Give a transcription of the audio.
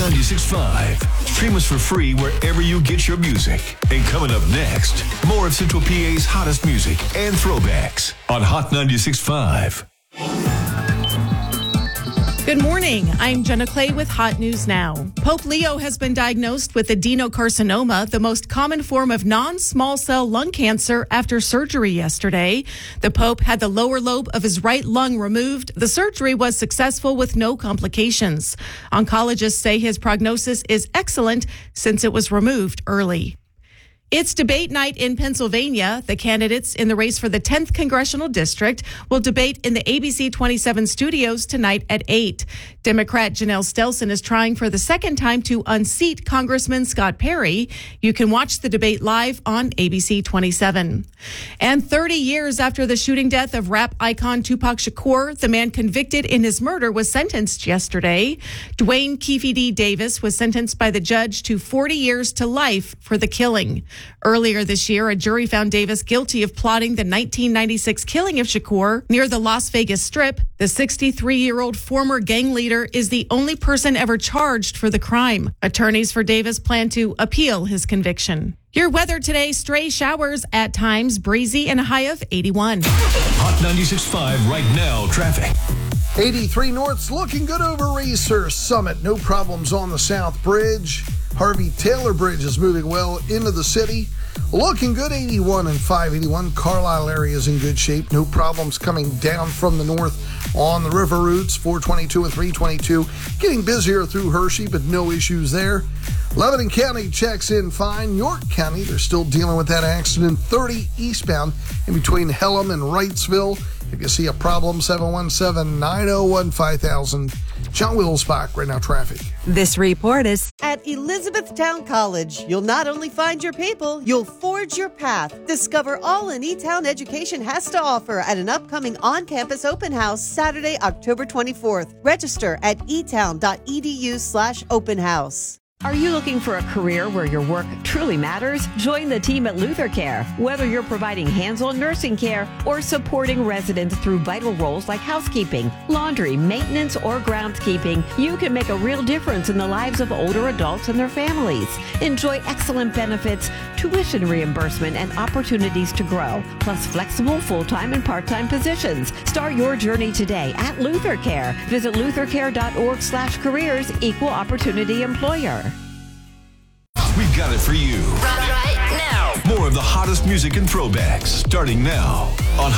96.5. Stream us for free wherever you get your music. And coming up next, more of Central PA's hottest music and throwbacks on Hot 96.5. Good morning. I'm Jenna Clay with Hot News Now. Pope Leo has been diagnosed with adenocarcinoma, the most common form of non-small cell lung cancer, after surgery yesterday. The Pope had the lower lobe of his right lung removed. The surgery was successful with no complications. Oncologists say his prognosis is excellent since it was removed early. It's debate night in Pennsylvania. The candidates in the race for the 10th Congressional District will debate in the ABC 27 studios tonight at 8. Democrat Janelle Stelson is trying for the second time to unseat Congressman Scott Perry. You can watch the debate live on ABC 27. And 30 years after the shooting death of rap icon Tupac Shakur, the man convicted in his murder was sentenced yesterday. Dwayne Keefe D. Davis was sentenced by the judge to 40 years to life for the killing. Earlier this year, a jury found Davis guilty of plotting the 1996 killing of Shakur near the Las Vegas Strip. The 63-year-old former gang leader is the only person ever charged for the crime. Attorneys for Davis plan to appeal his conviction. Your weather today, stray showers at times, breezy, and a high of 81. Hot 96.5 right now, traffic. 83 North's looking good over Racer Summit. No problems on the South Bridge. Harvey Taylor Bridge is moving well into the city. Looking good, 81 and 581. Carlisle area is in good shape. No problems coming down from the north on the river routes, 422 and 322. Getting busier through Hershey, but no issues there. Lebanon County checks in fine. York County, they're still dealing with that accident. 30 eastbound in between Hellam and Wrightsville. If you see a problem, 717-901-5000. John Willsbach, right now traffic. This report is at Elizabethtown College. You'll not only find your people, you'll forge your path. Discover all an E-Town education has to offer at an upcoming on-campus open house Saturday, October 24th. Register at etown.edu/open house. Are you looking for a career where your work truly matters? Join the team at Luther Care. Whether you're providing hands-on nursing care or supporting residents through vital roles like housekeeping, laundry, maintenance, or groundskeeping, you can make a real difference in the lives of older adults and their families. Enjoy excellent benefits, tuition reimbursement, and opportunities to grow, plus flexible full-time and part-time positions. Start your journey today at Luther Care. Visit luthercare.org/careers, equal opportunity employer. We've got it for you Right now. More of the hottest music and throwbacks starting now on